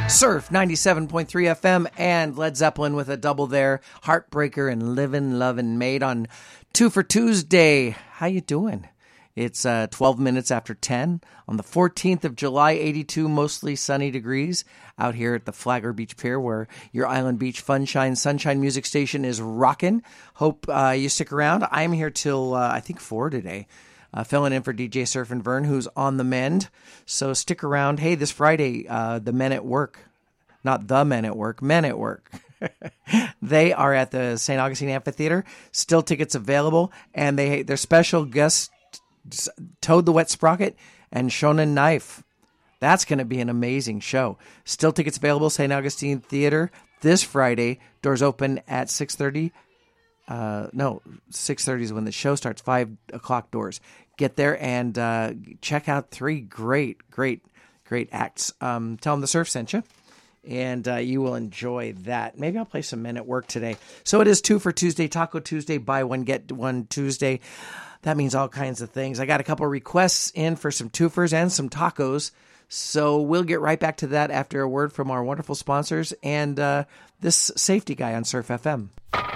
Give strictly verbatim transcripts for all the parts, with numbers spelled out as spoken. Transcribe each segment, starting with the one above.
Surf ninety-seven point three F M and Led Zeppelin with a double there. Heartbreaker and Livin' Lovin' Made on Two for Tuesday. How you doing? It's uh, twelve minutes after ten on the fourteenth of July, eighty-two mostly sunny degrees out here at the Flagler Beach Pier, where your Island Beach Funshine Sunshine Music Station is rocking. Hope uh, you stick around. I'm here till, uh, I think, four today. Uh, filling in for D J Surf and Vern, who's on the mend. So stick around. Hey, this Friday, uh, the Men at Work, not the Men at Work, Men at Work. They are at the Saint Augustine Amphitheater. Still tickets available. And they their special guests, Toad the Wet Sprocket and Shonen Knife. That's going to be an amazing show. Still tickets available, Saint Augustine Theater this Friday. Doors open at six thirty. Uh, no, six thirty is when the show starts, five o'clock doors. Get there and uh, check out three great, great, great acts. Um, tell them the Surf sent you, and uh, you will enjoy that. Maybe I'll play some Men at Work today. So it is two for Tuesday, Taco Tuesday, buy one, get one Tuesday. That means all kinds of things. I got a couple requests in for some twofers and some tacos, so we'll get right back to that after a word from our wonderful sponsors and uh, this safety guy on Surf F M.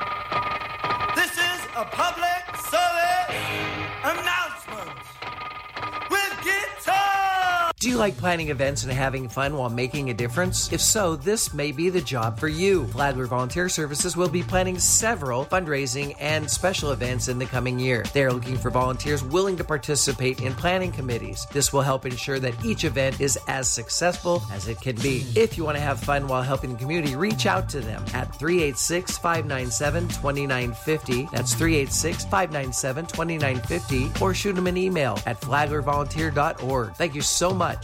A public service announcement with guitar. Do you like planning events and having fun while making a difference? If so, this may be the job for you. Flagler Volunteer Services will be planning several fundraising and special events in the coming year. They are looking for volunteers willing to participate in planning committees. This will help ensure that each event is as successful as it can be. If you want to have fun while helping the community, reach out to them at three eight six, five nine seven, two nine five zero. That's three eight six, five nine seven, two nine five zero, or shoot them an email at flagler volunteer dot org. Thank you so much.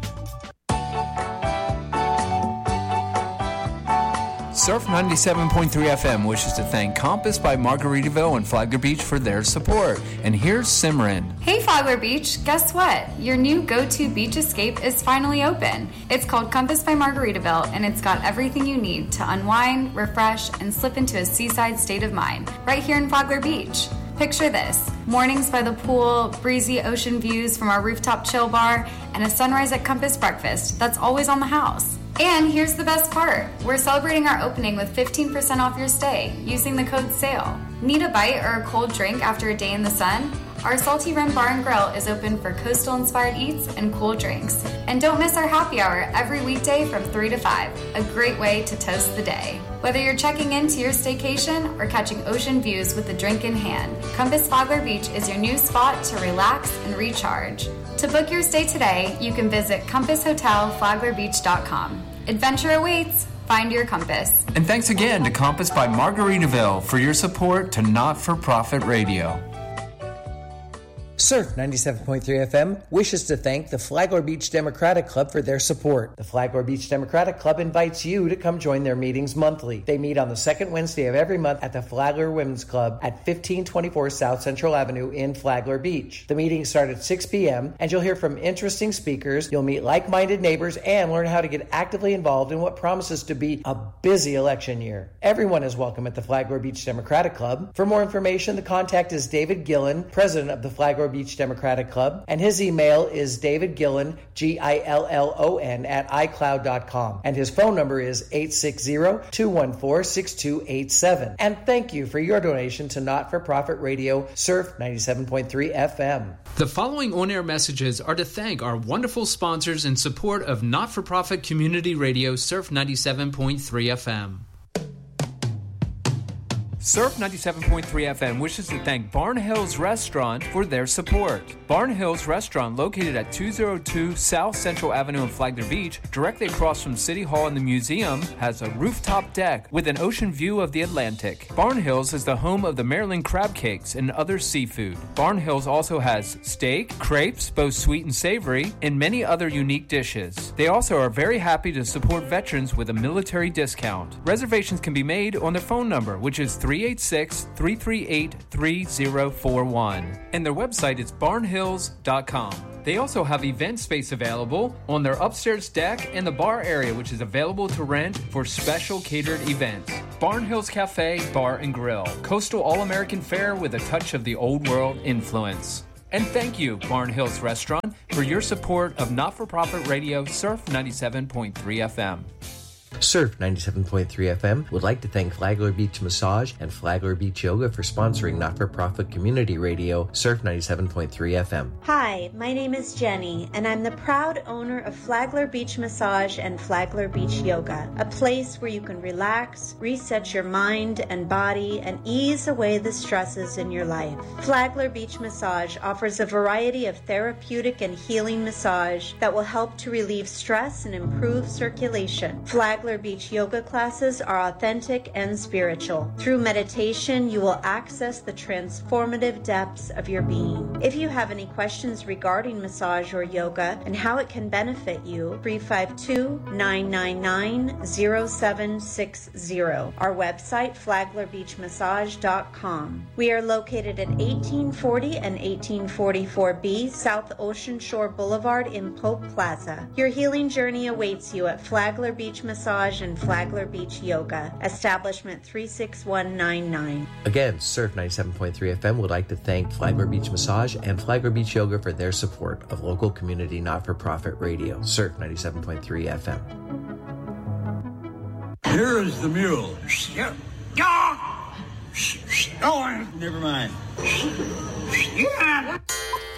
Surf ninety-seven point three F M wishes to thank Compass by Margaritaville and Flagler Beach for their support. And here's Simran. Hey Flagler Beach, guess what? Your new go-to beach escape is finally open. It's called Compass by Margaritaville, and it's got everything you need to unwind, refresh, and slip into a seaside state of mind right here in Flagler Beach. Picture this: mornings by the pool, breezy ocean views from our rooftop chill bar, and a sunrise at Compass breakfast that's always on the house. And here's the best part. We're celebrating our opening with fifteen percent off your stay using the code SALE. Need a bite or a cold drink after a day in the sun? Our Salty Rim Bar and Grill is open for coastal-inspired eats and cool drinks. And don't miss our happy hour every weekday from three to five. A great way to toast the day. Whether you're checking into your staycation or catching ocean views with a drink in hand, Compass Flagler Beach is your new spot to relax and recharge. To book your stay today, you can visit compass hotel flagler beach dot com. Adventure awaits. Find your compass. And thanks again to Compass by Margaritaville for your support to Not-for-Profit Radio. Surf ninety-seven point three F M wishes to thank the Flagler Beach Democratic Club for their support. The Flagler Beach Democratic Club invites you to come join their meetings monthly. They meet on the second Wednesday of every month at the Flagler Women's Club at fifteen twenty-four South Central Avenue in Flagler Beach. The meetings start at six p.m. and you'll hear from interesting speakers, you'll meet like-minded neighbors, and learn how to get actively involved in what promises to be a busy election year. Everyone is welcome at the Flagler Beach Democratic Club. For more information, the contact is David Gillen, president of the Flagler Beach Democratic Club, and his email is David Gillon, G I L L O N, at i cloud dot com, and his phone number is eight six zero, two one four, six two eight seven. And thank you for your donation to Not-for-Profit Radio, Surf ninety-seven point three F M. The following on-air messages are to thank our wonderful sponsors in support of Not-for-Profit Community Radio, Surf ninety-seven point three F M. Surf ninety-seven point three F M wishes to thank Barn Hills Restaurant for their support. Barn Hills Restaurant, located at two oh two South Central Avenue in Flagler Beach, directly across from City Hall and the museum, has a rooftop deck with an ocean view of the Atlantic. Barn Hills is the home of the Maryland crab cakes and other seafood. Barn Hills also has steak, crepes, both sweet and savory, and many other unique dishes. They also are very happy to support veterans with a military discount. Reservations can be made on their phone number, which is three eight six, three three eight, three zero four one. And their website is barn hills dot com. They also have event space available on their upstairs deck and the bar area, which is available to rent for special catered events. Barn Hills Cafe, Bar and Grill. Coastal All-American fare with a touch of the old world influence. And thank you, Barn Hills Restaurant, for your support of not-for-profit radio Surf ninety-seven point three F M. Surf ninety-seven point three F M would like to thank Flagler Beach Massage and Flagler Beach Yoga for sponsoring not-for-profit community radio Surf ninety-seven point three F M. Hi, my name is Jenny, and I'm the proud owner of Flagler Beach Massage and Flagler Beach Yoga, a place where you can relax, reset your mind and body, and ease away the stresses in your life. Flagler Beach Massage offers a variety of therapeutic and healing massage that will help to relieve stress and improve circulation. Flagler Beach yoga classes are authentic and spiritual. Through meditation, you will access the transformative depths of your being. If you have any questions regarding massage or yoga and how it can benefit you, three five two, nine nine nine, zero seven six zero. Our website, flagler beach massage dot com. We are located at eighteen forty and eighteen forty-four B South Ocean Shore Boulevard in Pope Plaza. Your healing journey awaits you at Flagler Beach Massage and Flagler Beach Yoga, establishment three six one nine nine. Again, Surf ninety-seven point three F M would like to thank Flagler Beach Massage and Flagler Beach Yoga for their support of local community not-for-profit radio, Surf ninety-seven point three F M. Here is the mule. Oh, never mind.